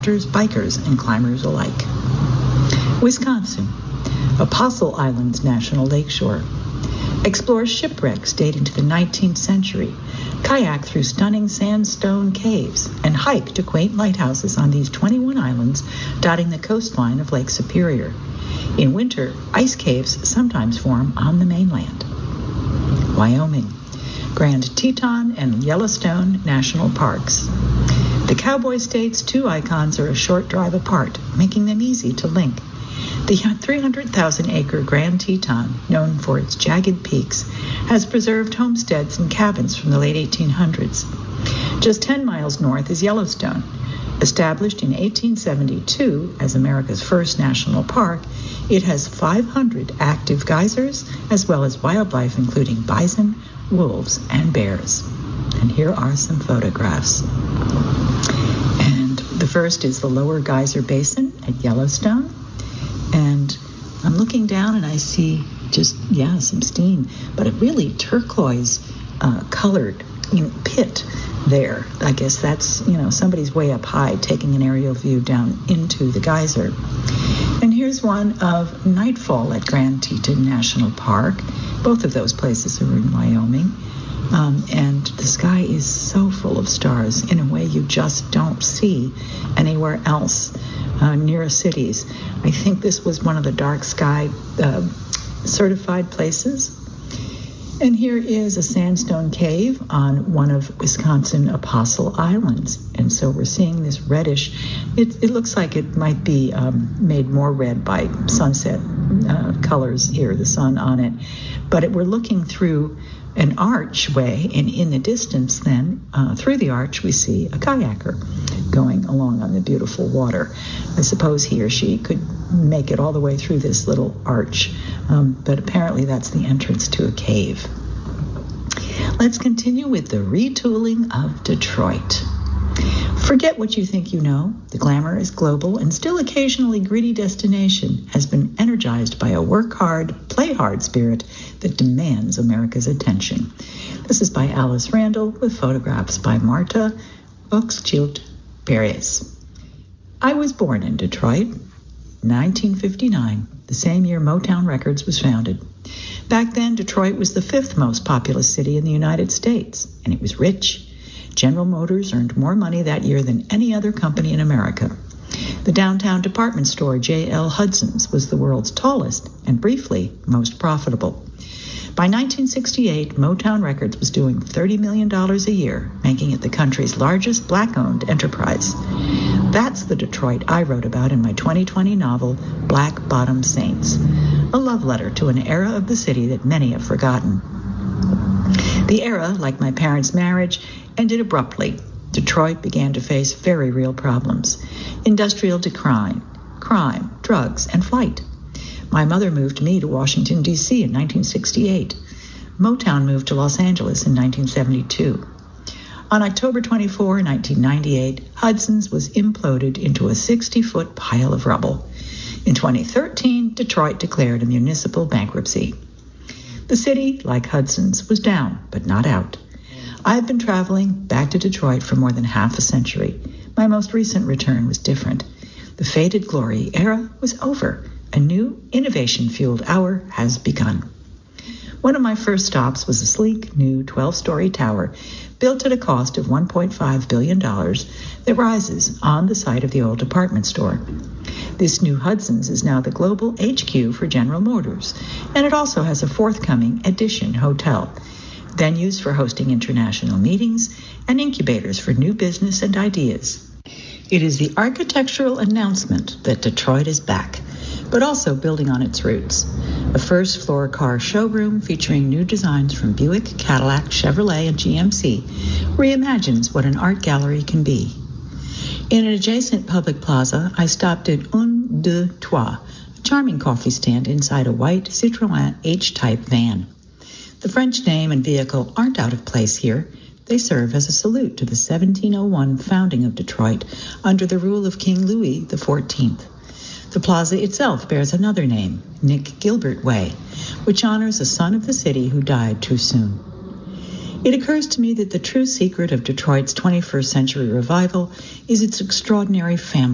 drifters, bikers, and climbers alike. Wisconsin, Apostle Islands National Lakeshore. Explore shipwrecks dating to the 19th century, kayak through stunning sandstone caves, and hike to quaint lighthouses on these 21 islands dotting the coastline of Lake Superior. In winter, ice caves sometimes form on the mainland. Wyoming, Grand Teton and Yellowstone National Parks. The Cowboy State's two icons are a short drive apart, making them easy to link. The 300,000-acre Grand Teton, known for its jagged peaks, has preserved homesteads and cabins from the late 1800s. Just 10 miles north is Yellowstone. Established in 1872 as America's first national park, it has 500 active geysers, as well as wildlife including bison, wolves, and bears. And here are some photographs. And the first is the Lower Geyser Basin at Yellowstone. And I'm looking down and I see some steam, but a really turquoise colored pit there. I guess that's, somebody's way up high taking an aerial view down into the geyser. And here's one of nightfall at Grand Teton National Park. Both of those places are in Wyoming. And the sky is so full of stars in a way you just don't see anywhere else near cities. I think this was one of the dark sky certified places. And here is a sandstone cave on one of Wisconsin Apostle Islands. And so we're seeing this reddish, it looks like it might be made more red by sunset colors here, the sun on it. But we're looking through an archway, and in the distance then, through the arch, we see a kayaker going along on the beautiful water. I suppose he or she could make it all the way through this little arch, but apparently that's the entrance to a cave. Let's continue with the retooling of Detroit. Forget what you think you know. The glamorous, global, and still occasionally gritty destination has been energized by a work hard, play hard spirit that demands America's attention. This is by Alice Randall with photographs by Marta Oxchilt-Perez. I was born in Detroit, 1959, the same year Motown Records was founded. Back then, Detroit was the fifth most populous city in the United States, and it was rich. General Motors earned more money that year than any other company in America. The downtown department store J.L. Hudson's was the world's tallest and briefly most profitable. By 1968, Motown Records was doing $30 million a year, making it the country's largest black-owned enterprise. That's the Detroit I wrote about in my 2020 novel, Black Bottom Saints, a love letter to an era of the city that many have forgotten. The era, like my parents' marriage, ended abruptly. Detroit began to face very real problems: industrial decline, crime, drugs, and flight. My mother moved me to Washington, D.C. in 1968. Motown moved to Los Angeles in 1972. On October 24, 1998, Hudson's was imploded into a 60-foot pile of rubble. In 2013, Detroit declared a municipal bankruptcy. The city, like Hudson's, was down, but not out. I've been traveling back to Detroit for more than half a century. My most recent return was different. The faded glory era was over. A new, innovation-fueled hour has begun. One of my first stops was a sleek, new 12-story tower built at a cost of $1.5 billion that rises on the site of the old department store. This new Hudson's is now the global HQ for General Motors, and it also has a forthcoming Edition hotel, venues for hosting international meetings, and incubators for new business and ideas. It is the architectural announcement that Detroit is back, but also building on its roots. A first-floor car showroom featuring new designs from Buick, Cadillac, Chevrolet, and GMC reimagines what an art gallery can be. In an adjacent public plaza, I stopped at Un, Deux, Trois, a charming coffee stand inside a white Citroën H-type van. The French name and vehicle aren't out of place here. They serve as a salute to the 1701 founding of Detroit under the rule of King Louis XIV. The plaza itself bears another name, Nick Gilbert Way, which honors a son of the city who died too soon. It occurs to me that the true secret of Detroit's 21st century revival is its extraordinary family